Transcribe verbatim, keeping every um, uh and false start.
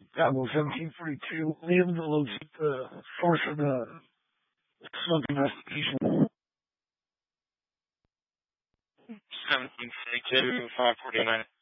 Cabo seventeen forty-two. Liam to locate the source of the smoke investigation. seventeen forty-two, five forty-nine.